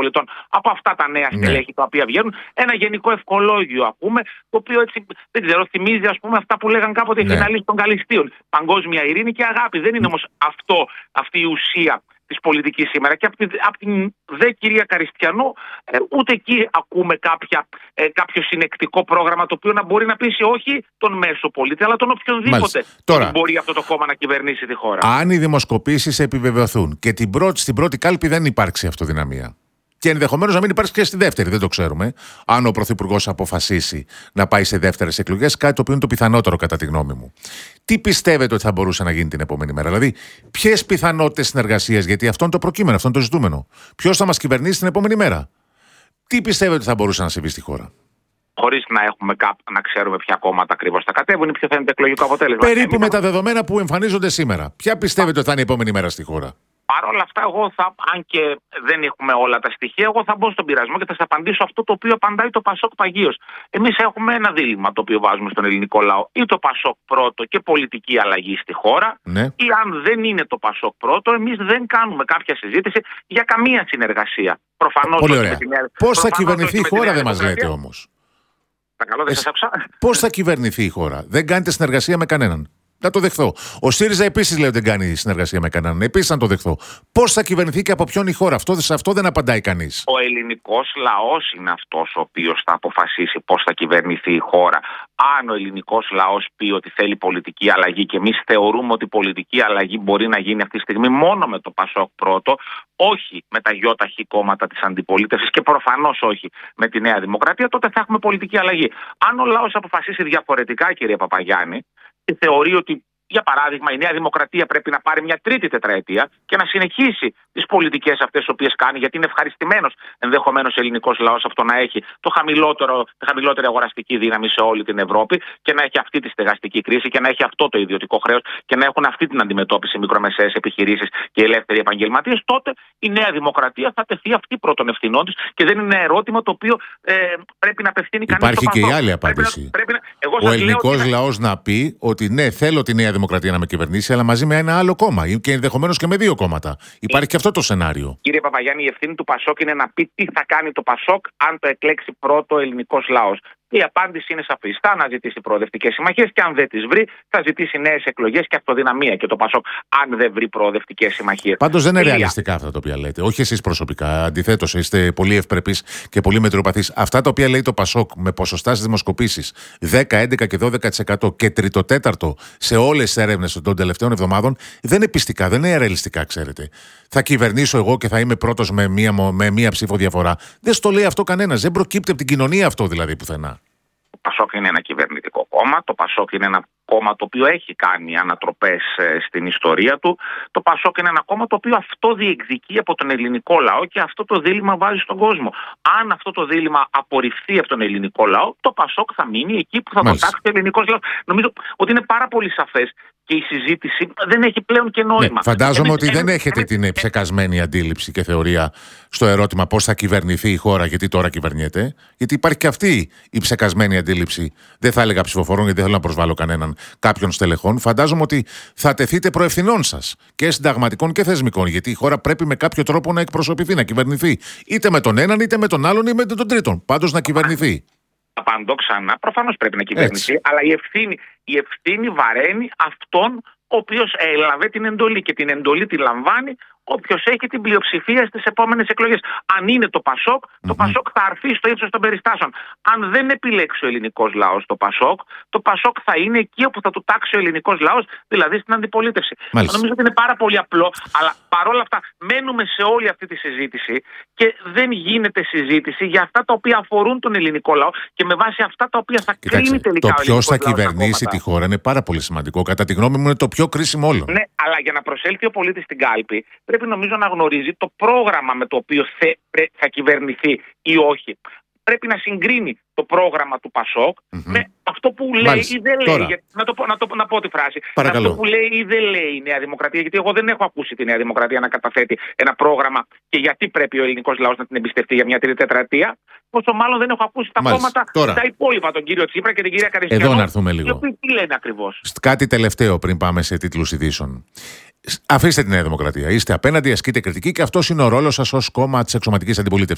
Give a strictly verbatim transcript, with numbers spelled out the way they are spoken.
πολιτών, από αυτά τα νέα στελέχη ναι. τα οποία βγαίνουν. Ένα γενικό ευχολόγιο ακούμε, το οποίο έτσι δεν ξέρω, θυμίζει ας πούμε αυτά που λέγαν κάποτε οι ναι. φιναλίστες των Καλυστείων. Παγκόσμια ειρήνη και αγάπη. Δεν είναι όμως αυτό, αυτή η ουσία της πολιτικής σήμερα. Και από την, από την δε κυρία Καριστιανού, ε, ούτε εκεί ακούμε κάποια, ε, κάποιο συνεκτικό πρόγραμμα το οποίο να μπορεί να πείσει όχι τον μέσο πολίτη, αλλά τον οποιονδήποτε Τώρα, μπορεί αυτό το κόμμα να κυβερνήσει τη χώρα. Αν οι δημοσκοπήσεις επιβεβαιωθούν και την πρώτη, στην πρώτη κάλπη δεν υπάρξει αυτοδυναμία, και ενδεχομένως να μην υπάρξει και στη δεύτερη, δεν το ξέρουμε, αν ο Πρωθυπουργός αποφασίσει να πάει σε δεύτερες εκλογές, κάτι το οποίο είναι το πιθανότερο κατά τη γνώμη μου. Τι πιστεύετε ότι θα μπορούσε να γίνει την επόμενη μέρα, δηλαδή ποιες πιθανότητες συνεργασίας, γιατί αυτό είναι το προκείμενο, αυτό είναι το ζητούμενο. Ποιος θα μας κυβερνήσει την επόμενη μέρα, τι πιστεύετε ότι θα μπορούσε να συμβεί στη χώρα? Χωρίς να έχουμε κάπου να ξέρουμε ποια κόμματα ακριβώς θα κατέβουν ή ποιο θα είναι το εκλογικό αποτέλεσμα. Περίπου με τα δεδομένα που εμφανίζονται σήμερα, ποια πιστεύετε ότι θα είναι η επόμενη μέρα στη χώρα? Παρ' όλα αυτά, εγώ θα, αν και δεν έχουμε όλα τα στοιχεία, εγώ θα μπω στον πειρασμό και θα σας απαντήσω αυτό το οποίο απαντάει το Πασόκ παγίως. Εμείς έχουμε ένα δίλημμα το οποίο βάζουμε στον ελληνικό λαό. Ή το Πασόκ πρώτο και πολιτική αλλαγή στη χώρα, ναι. ή αν δεν είναι το Πασόκ πρώτο, εμείς δεν κάνουμε κάποια συζήτηση για καμία συνεργασία. Προφανώς. Πολύ ωραία. Πώς θα κυβερνηθεί η χώρα, δεν μας λέτε όμως. Παρακαλώ, δεν σας άκουσα. Πώς θα κυβερνηθεί η χώρα? Δεν κάνετε συνεργασία με κανέναν. Να το δεχθώ. Ο ΣΥΡΙΖΑ επίσης λέει ότι δεν κάνει συνεργασία με κανέναν. Επίσης να το δεχθώ. Πώς θα κυβερνηθεί και από ποιον η χώρα? Αυτό, σε αυτό δεν απαντάει κανείς. Ο ελληνικός λαός είναι αυτός ο οποίος θα αποφασίσει πώς θα κυβερνηθεί η χώρα. Αν ο ελληνικός λαός πει ότι θέλει πολιτική αλλαγή και εμείς θεωρούμε ότι η πολιτική αλλαγή μπορεί να γίνει αυτή τη στιγμή μόνο με το Πασόκ πρώτο, όχι με τα γιόταχη κόμματα της αντιπολίτευσης και προφανώς όχι με τη Νέα Δημοκρατία, τότε θα έχουμε πολιτική αλλαγή. Αν ο λαός αποφασίσει διαφορετικά, κύριε Παπαγιάννη, και θεωρεί ότι, για παράδειγμα, η Νέα Δημοκρατία πρέπει να πάρει μια τρίτη τετραετία και να συνεχίσει τις πολιτικές αυτές τις οποίες κάνει, γιατί είναι ευχαριστημένος ενδεχομένως ο ελληνικός λαός αυτό να έχει το χαμηλότερο, τη χαμηλότερη αγοραστική δύναμη σε όλη την Ευρώπη και να έχει αυτή τη στεγαστική κρίση και να έχει αυτό το ιδιωτικό χρέος και να έχουν αυτή την αντιμετώπιση οι μικρομεσαίες επιχειρήσεις και οι ελεύθεροι επαγγελματίες, τότε η Νέα Δημοκρατία θα τεθεί αυτή πρώτων ευθυνών της και δεν είναι ερώτημα το οποίο ε, πρέπει να απευθύνει κανείς. Υπάρχει και η άλλη απάντηση. Πρέπει να, πρέπει να, ο ελληνικός λαός να πει ότι ναι, θέλω τη Νέα Δημοκρατία να με κυβερνήσει, αλλά μαζί με ένα άλλο κόμμα και ενδεχομένως και με δύο κόμματα. Υπάρχει και αυτό το σενάριο. Κύριε Παπαγιάννη, η ευθύνη του Πασόκ είναι να πει τι θα κάνει το Πασόκ αν το εκλέξει πρώτο ο ελληνικός λαός. Η απάντηση είναι σαφής. Θα αναζητήσει προοδευτικές συμμαχίες και αν δεν τις βρει, θα ζητήσει νέες εκλογές και αυτοδυναμία και το Πασόκ, αν δεν βρει προοδευτικές συμμαχίες. Πάντως δεν είναι ρεαλιστικά αυτά τα οποία λέτε. Όχι εσείς προσωπικά. Αντιθέτως, είστε πολύ ευπρεπείς και πολύ μετριοπαθείς. Αυτά τα οποία λέει το Πασόκ με ποσοστά στις δημοσκοπήσεις δέκα, έντεκα και δώδεκα τοις εκατό και τριτοτέταρτο σε όλες τις έρευνες των τελευταίων εβδομάδων, δεν είναι πιστικά, δεν είναι ρεαλιστικά, ξέρετε. Θα κυβερνήσω εγώ και θα είμαι πρώτος με μία, με μία ψήφο διαφορά. Δεν στο λέει αυτό κανένας. Δεν προκύπτει από την κοινωνία αυτό δηλαδή πουθενά. Το Πασόκ είναι ένα κυβερνητικό κόμμα. Το Πασόκ είναι ένα κόμμα το οποίο έχει κάνει ανατροπές ε, στην ιστορία του. Το Πασόκ είναι ένα κόμμα το οποίο αυτό διεκδικεί από τον ελληνικό λαό και αυτό το δίλημμα βάζει στον κόσμο. Αν αυτό το δίλημμα απορριφθεί από τον ελληνικό λαό, το Πασόκ θα μείνει εκεί που θα Μάλιστα. το τάξει ο ελληνικός λαός. Νομίζω ότι είναι πάρα πολύ σαφές. Και η συζήτηση δεν έχει πλέον και νόημα. Ναι, φαντάζομαι εμείς, ότι εμείς, δεν εμείς, έχετε εμείς, την ψεκασμένη αντίληψη και θεωρία στο ερώτημα πώς θα κυβερνηθεί η χώρα, γιατί τώρα κυβερνιέται. Γιατί υπάρχει και αυτή η ψεκασμένη αντίληψη. Δεν θα έλεγα ψηφοφορών, γιατί δεν θέλω να προσβάλλω κανέναν, κάποιων στελεχών. Φαντάζομαι ότι θα τεθείτε προευθυνών σας και συνταγματικών και θεσμικών. Γιατί η χώρα πρέπει με κάποιο τρόπο να εκπροσωπηθεί, να κυβερνηθεί. Είτε με τον έναν, είτε με τον άλλον, είτε με τον τρίτον. Πάντως να κυβερνηθεί. Απαντώ ξανά, προφανώς πρέπει να κυβερνηθεί, Έτσι. αλλά η ευθύνη, η ευθύνη βαραίνει αυτόν ο οποίος έλαβε την εντολή και την εντολή τη λαμβάνει όποιος έχει την πλειοψηφία στις επόμενες εκλογές. Αν είναι το Πασόκ, το mm-hmm. Πασόκ θα αρθεί στο ύψος των περιστάσεων. Αν δεν επιλέξει ο ελληνικός λαός το Πασόκ, το Πασόκ θα είναι εκεί όπου θα του τάξει ο ελληνικός λαός, δηλαδή στην αντιπολίτευση. Μάλιστα. Νομίζω ότι είναι πάρα πολύ απλό, αλλά παρόλα αυτά μένουμε σε όλη αυτή τη συζήτηση και δεν γίνεται συζήτηση για αυτά τα οποία αφορούν τον ελληνικό λαό και με βάση αυτά τα οποία θα Κοιτάξτε, κρίνει τελικά το ο ελληνικός ποιος θα λαός. κυβερνήσει τη χώρα είναι πάρα πολύ σημαντικό. Κατά τη γνώμη μου είναι το πιο κρίσιμο όλων. Ναι, αλλά για να προσέλθει ο πολίτης στην κάλπη, πρέπει νομίζω να γνωρίζει το πρόγραμμα με το οποίο θα κυβερνηθεί ή όχι. Πρέπει να συγκρίνει το πρόγραμμα του Πασόκ mm-hmm. με αυτό που λέει Μάλιστα. ή δεν λέει. Τώρα. Για, να, το, να, το, να πω τη φράση. Παρακαλώ. Αυτό που λέει ή δεν λέει η Νέα Δημοκρατία. Γιατί εγώ δεν έχω ακούσει τη Νέα Δημοκρατία να καταθέτει ένα πρόγραμμα και γιατί πρέπει ο ελληνικός λαός να την εμπιστευτεί για μια τρίτη τετραετία. Πόσο μάλλον δεν έχω ακούσει τα Μάλιστα. κόμματα, Τώρα. τα υπόλοιπα, τον κύριο Τσίπρα και την κυρία Καριστιανό. Εδώ να έρθουμε λίγο. Οι οποίοι τι λένε ακριβώς. Κάτι τελευταίο πριν πάμε σε τίτλους ειδήσεων. Αφήστε τη Νέα Δημοκρατία. Είστε απέναντι, ασκείτε κριτική και αυτός είναι ο ρόλος σας ως κόμμα της εξωματικής αντιπολίτευσης.